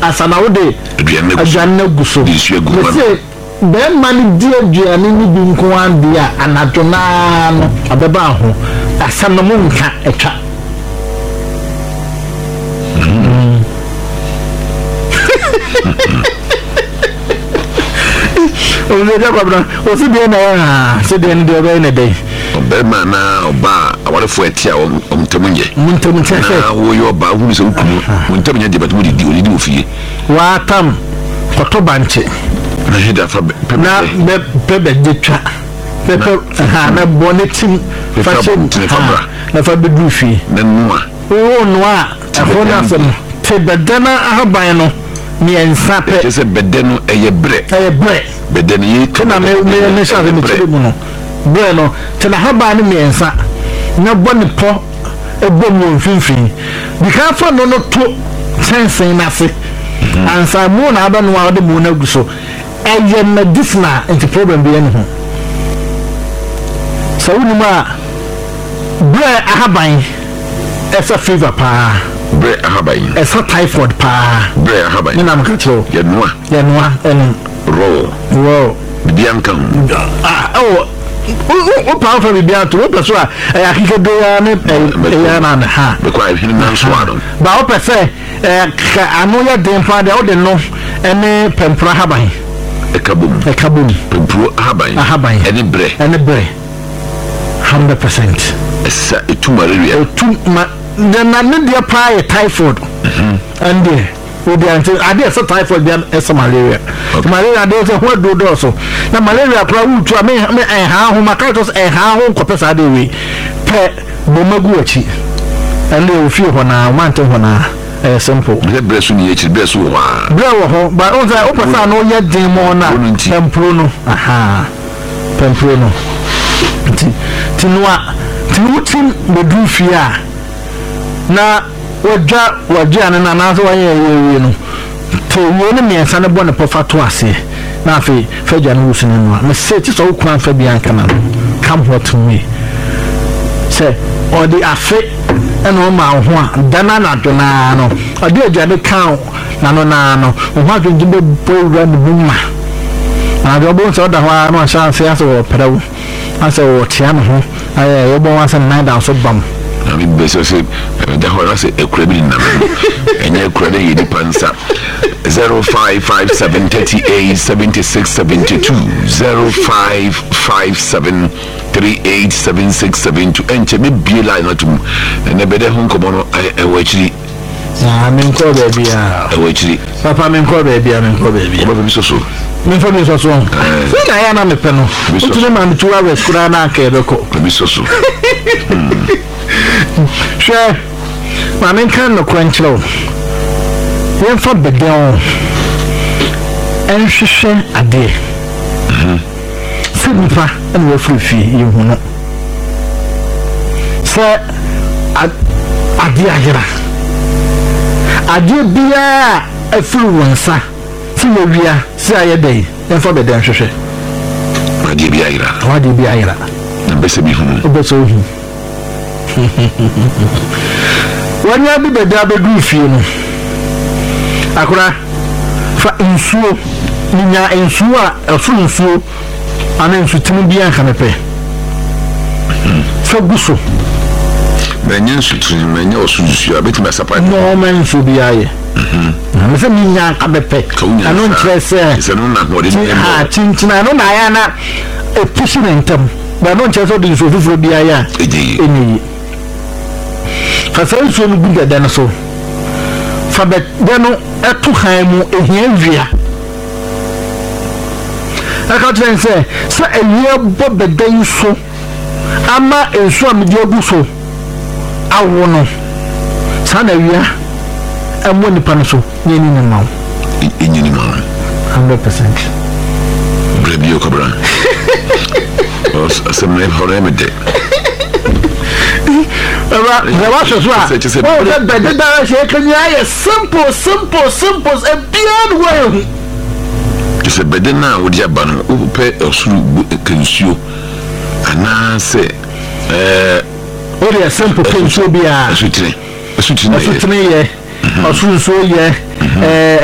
asana wo de aduane na guso say be man di aduane ni bi nko an dia anadona no abeba ho asana mo nka etwa o le kwabra o si bi na se de ndi oba na dey Obama na oba awalefo etia omtemunye muntemunche na wo yo ba hu se ukunu muntemunye de batmu di ofie wa tam koto banche na heda fa na bebe de twa pepe na bonetim fashion na fa bedu fie na noa o noa afona sem te bedana ahaban no ni ensa pe se bedenu eye bre bedenu yi kana me sha me tibe mu no bre no te na haban ni ensa na boni po ebomu mfimfin bika fa no to sensen na se ansa mu na aba no ade mu na guso eye medicinal anti problem bi ene ho so wonuma bre ahaban esa fever pa bre ahaban esa typhoid pa bre ahaban na makacho ya noa en ro bianca o pa fa bianca o peso a akike do ya ne ya na ha be kwa hini na so adon ba o pese ka anu ya den pa de o de no ene pempra haban ekabum pempro ahaban ene bre 100% esa etumaleria na dia pa typhoid and there we be until ade so typhoid be esa malaria malaria dey say what do so na malaria pra utu me ha ho makatos ha ho kopesa dey we pe bomagu achi and dey ofie ho na mante ho na simple bre so ni echi bre so ho bre ho ba on say opesa no ye din mo na tempro no tempro no tinwa tinutin medu fia na wajja na na so waye no to wo ne miensa ne bone pofa to ase na afi faja no wusu ne no me se ti so kwan fa bi anka na come what me say or the afi eno ma ho a dana na dona no odi ajuade kan na no ho adwonje be bowa ne buma na do bo so da ho no chance aso wo pedawo aso wo tia no ho aye yo bo wansa 9 so bam na bi be so se da ho na se ekura bi na enye ekura de yedi pansa 0557387672 0557387672 enche me bi line na tum na be de ho nkomo no ewachiri men ko be bia ewachiri papa men ko be bia oba bi so men fa mi so so na ya na me pe no utu ma mi tuwa we skura na ka ebe ko bi so sure ma men kan no kwanchlo yen fa bedon en hwehwe ade sibifa en wo frifi yehu no se ade ayira ade bia afiri wonsa ti wo wia se ayedai en fa bedon hwehwe ade bia ayira na bese bi hu obeso hu wanya bi beda bedu fie no akura fa insuo ninya insuo afu insuo ana insu timi bia kamepe fa guso menye insu timi menye osusu abetima sapa no men su bia ye na me se ninya kamepe anu ntrese se no na hode ni chinchina no na ya na epushi nentam ba no ntrese de insu fufuro bia ya enyi fasan so no guda dana so fa be dano eto han mu ehia wia aka tren se ehia bo bedan so ama enso amde agu so awo no sa na wia amo nipa no so nyeni ni ma 100% brebio kabra asemne horemede the watch as well. Oh, that simple, a beyond way. Just a bedena with your banner, who pay a suru consume. And I say, only a simple thing to be a sweet,